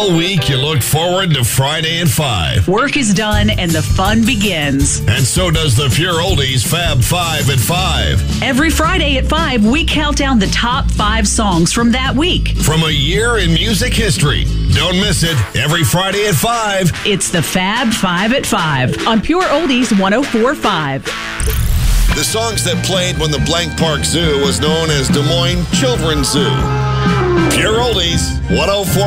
All week, you look forward to Friday at 5. Work is done and the fun begins. And so does the Pure Oldies Fab 5 at 5. Every Friday at 5, we count down the top 5 songs from that week. From a year in music history. Don't miss it. Every Friday at 5. It's the Fab 5 at 5 on Pure Oldies 104.5. The songs that played when the Blank Park Zoo was known as Des Moines Children's Zoo. Pure Oldies 104.5.